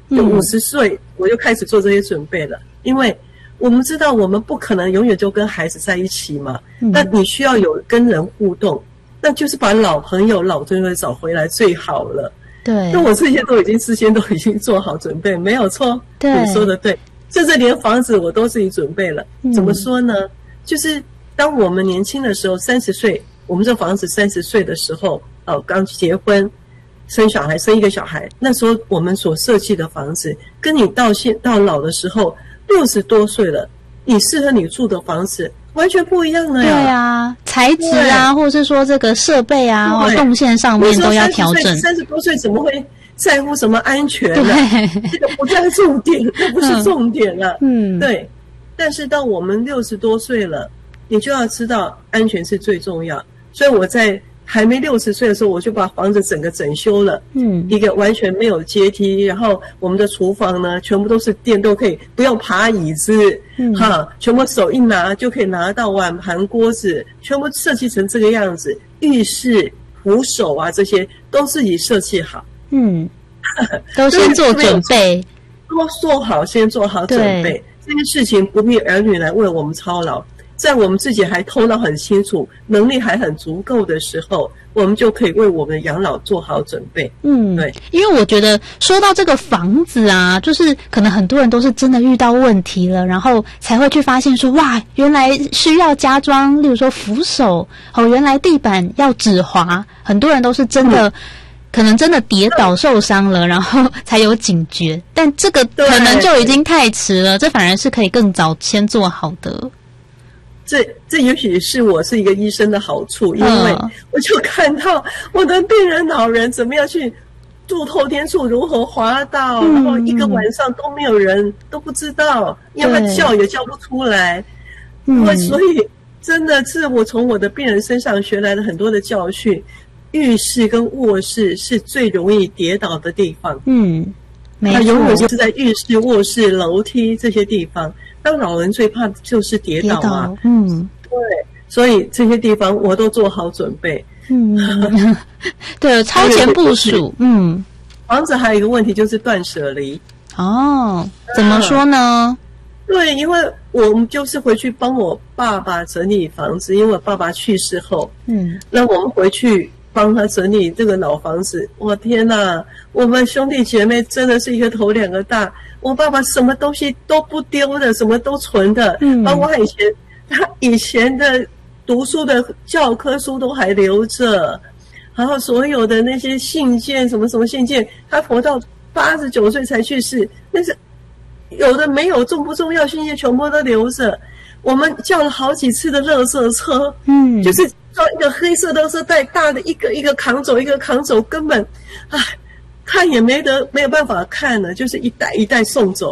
就50岁我就开始做这些准备了，因为我们知道我们不可能永远就跟孩子在一起嘛，那你需要有跟人互动，那就是把老朋友老同学找回来最好了。 对， 那我这些事先都已经做好准备，没有错。 对， 你说的对，甚至连房子我都自己准备了。怎么说呢？就是当我们年轻的时候，30岁，我们这房子30岁的时候，刚结婚，生小孩，生一个小孩，那时候我们所设计的房子，跟你到老的时候60多岁了，你适合你住的房子完全不一样了呀。对啊，材质啊，或是说这个设备啊，动线上面都要调整。 30多岁怎么会在乎什么安全呢？这个不在重点，这不是重点了。对。但是到我们60多岁了，你就要知道安全是最重要。所以我在还没60岁的时候，我就把房子整个整修了。一个完全没有阶梯，然后我们的厨房呢，全部都是电，都可以不用爬椅子，全部手一拿就可以拿到碗盘锅子，全部设计成这个样子。浴室、扶手啊，这些都自己设计好。 都先做准备， 先做好准备。这件事情不必儿女来为我们操劳，在我们自己还头脑很清楚，能力还很足够的时候，我们就可以为我们的养老做好准备。对， 因为我觉得说到这个房子啊，就是可能很多人都是真的遇到问题了，然后才会去发现说，哇，原来需要加装，例如说扶手，原来地板要止滑，很多人都是真的。可能真的跌倒受伤了，然后才有警觉，但这个可能就已经太迟了，这反而是可以更早先做好的。 这也许是我是一个医生的好处，因为我就看到我的病人老人怎么样去住透天厝，如何滑倒，然后一个晚上都没有人，都不知道，因为他叫也叫不出来。所以真的是我从我的病人身上学来了很多的教训。浴室跟卧室是最容易跌倒的地方。他永远就是在浴室、卧室、楼梯这些地方。当老人最怕的就是跌倒啊。对，所以这些地方我都做好准备。 对，超前部署。 房子还有一个问题就是断舍离。 怎么说呢？ 对，因为我们就是回去帮我爸爸整理房子，因为我爸爸去世后，那我们回去帮他整理这个老房子。我天哪，我们兄弟姐妹真的是一个头两个大。我爸爸什么东西都不丢的，什么都存的，包括他以前的读书的教科书都还留着，然后所有的那些信件，什么什么信件，他活到89岁才去世，但是有的没有重不重要信件全部都留着。我们叫了好几次的垃圾车，就是装一个黑色垃圾袋，大的一个一个扛走，一个扛走，根本看也没有办法看了，就是一袋一袋送走。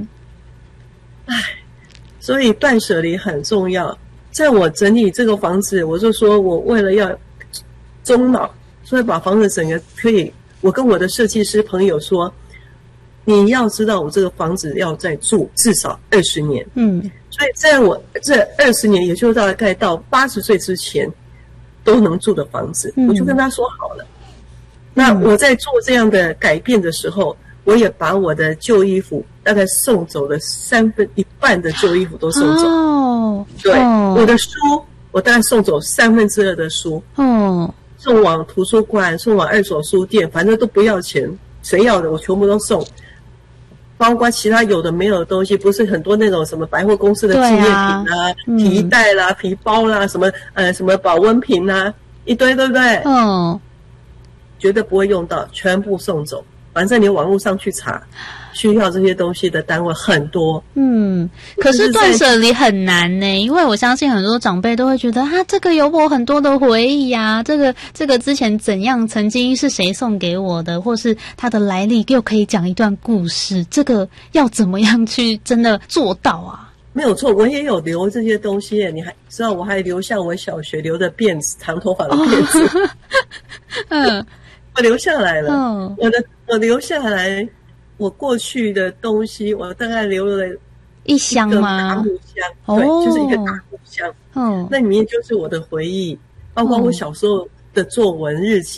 所以断舍离很重要。在我整理这个房子，我就说我为了要终老，所以把房子整个可以，我跟我的设计师朋友说，你要知道我这个房子要再住至少20年。所以在我这20年，也就大概到80岁之前都能住的房子，我就跟他说好了。那我在做这样的改变的时候，我也把我的旧衣服大概送走了一半的旧衣服都送走。对，我的书我大概送走2/3的书，送往图书馆，送往二手书店，反正都不要钱，谁要的我全部都送。包括其他有的没有的东西，不是很多那种什么百货公司的纪念品啊，皮带啦、皮包啦，什么保温瓶啦，一堆，对不对？绝对不会用到，全部送走。反正你网络上去查，需要这些东西的单位很多。 可是断舍离很难呢，因为我相信很多长辈都会觉得这个有我很多的回忆啊，这个之前怎样，曾经是谁送给我的，或是它的来历，又可以讲一段故事，这个要怎么样去真的做到啊？ 没有错，我也有留这些东西耶，你还知道我还留下我小学留的辫子，长头发的辫子。我留下来了。我留下来我过去的东西，我大概留了一箱吗？ 大木箱，对，就是一个大木箱。那里面就是我的回忆，包括我小时候的作文日记，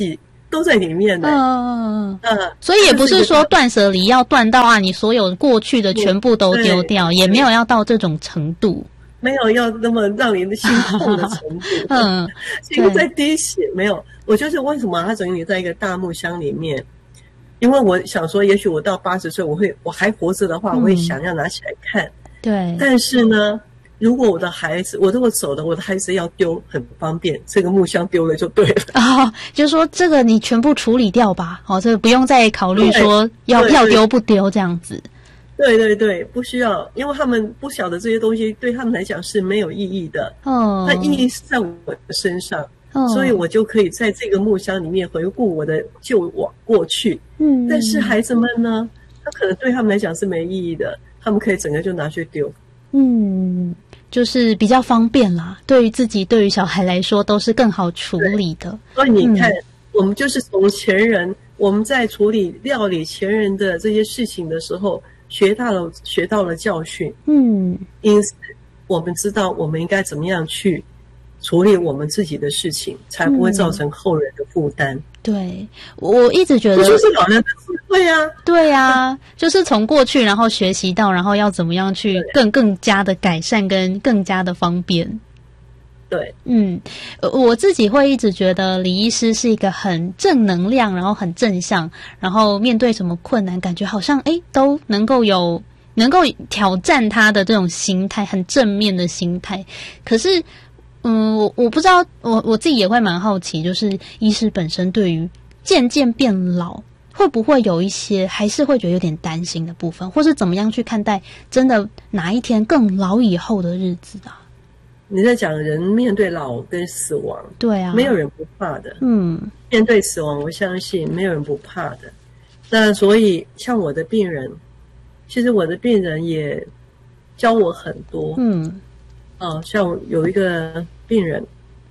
都在里面呢。 所以也不是说断舍离要断到你所有过去的全部都丢掉，也没有要到这种程度。 没有要那么让你的心痛的程度，心在滴血，没有。我就是为什么它整理在一个大木箱里面，因为我想说，也许我到80岁，我还活着的话，我会想要拿起来看。 对。 但是呢，如果我的孩子，我如果走了，我的孩子要丢很方便，这个木箱丢了就对了。 就是说这个你全部处理掉吧，这个不用再考虑说要丢不丢这样子。 对对对，不需要，因为他们不晓得这些东西对他们来讲是没有意义的。它意义是在我的身上，所以我就可以在这个木箱里面回顾我的过去。但是孩子们呢，他可能对他们来讲是没意义的，他们可以整个就拿去丢。 就是比较方便啦，对于自己对于小孩来说都是更好处理的。 所以你看，我们就是从前人，我们在处理料理前人的这些事情的时候学到了教训。因此我们知道我们应该怎么样去处理我们自己的事情，才不会造成后人的负担。 对，我一直觉得就是老人的智慧啊。 对啊，就是从过去然后学习到，然后要怎么样去更加的改善跟更加的方便。 对。 我自己会一直觉得李医师是一个很正能量，然后很正向，然后面对什么困难感觉好像都能够挑战他的这种心态，很正面的心态。可是我不知道，我自己也会蛮好奇，就是医师本身对于渐渐变老会不会有一些还是会觉得有点担心的部分，或是怎么样去看待真的哪一天更老以后的日子啊？ 你在讲人面对老跟死亡。对啊，没有人不怕的。面对死亡，我相信没有人不怕的。那所以像我的病人，其实我的病人也教我很多。像有一个病人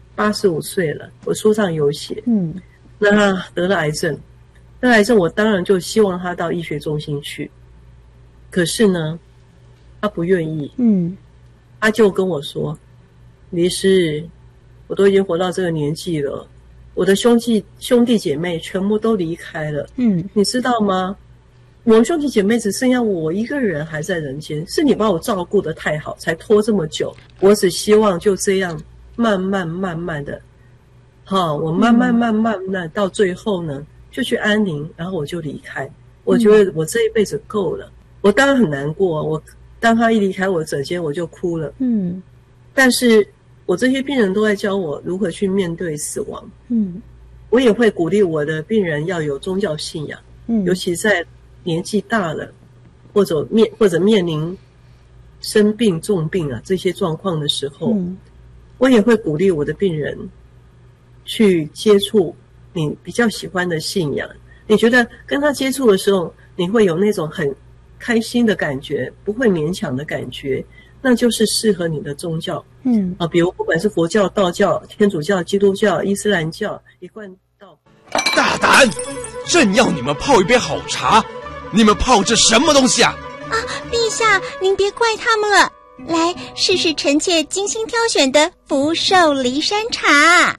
85岁了，我书上有写。那他得了癌症，我当然就希望他到医学中心去。可是呢，他不愿意。他就跟我说，李医师，我都已经活到这个年纪了，我的兄弟姐妹全部都离开了。你知道吗？我们兄弟姐妹只剩下我一个人还在人间，是你把我照顾得太好，才拖这么久。我只希望就这样慢慢的，我慢慢的到最后呢，就去安宁，然后我就离开。我觉得我这一辈子够了。我当然很难过，当他一离开我的诊间，我就哭了。但是我这些病人都在教我如何去面对死亡。我也会鼓励我的病人要有宗教信仰。尤其在年纪大了，或者面临生病重病这些状况的时候，我也会鼓励我的病人去接触你比较喜欢的信仰。你觉得跟他接触的时候，你会有那种很开心的感觉，不会勉强的感觉，那就是适合你的宗教。比如不管是佛教、道教、天主教、基督教、伊斯兰教，一贯道。 大胆！朕要你们泡一杯好茶，你们泡这什么东西啊？ 陛下，您别怪他们了。来，试试臣妾精心挑选的福寿梨山茶。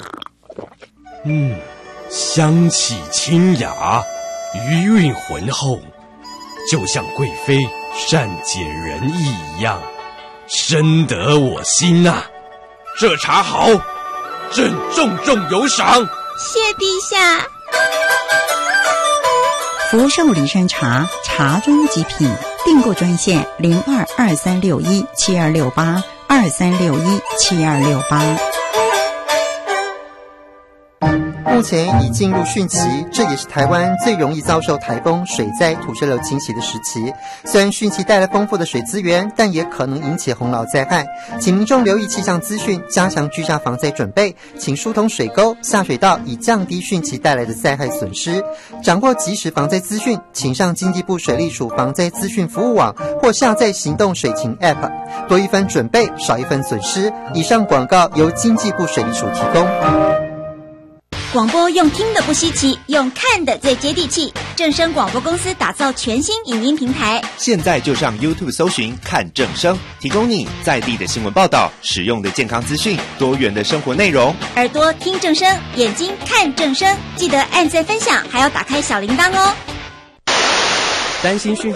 香气清雅，余韵浑厚，就像贵妃善解人意一样，深得我心呐。这茶好，朕重重有赏。 谢陛下。 福寿梨山茶，茶中极品，订购专线0223617268，23617268。 目前已进入汛期，这也是台湾最容易遭受台风、水灾、土石流侵袭的时期。虽然汛期带来丰富的水资源，但也可能引起洪涝灾害，请民众留意气象资讯，加强居家防灾准备，请疏通水沟、下水道，以降低汛期带来的灾害损失。掌握即时防灾资讯，请上经济部水利署防灾资讯服务网或下载行动水情 App， 多一分准备，少一分损失。以上广告由经济部水利署提供。 广播用听的不稀奇，用看的最接地气。正声广播公司打造全新影音平台， 现在就上 YouTube 搜寻看正声，提供你在地的新闻报道、实用的健康资讯、多元的生活内容。 耳朵听正声，眼睛看正声，记得按赞分享，还要打开小铃铛哦。 担心讯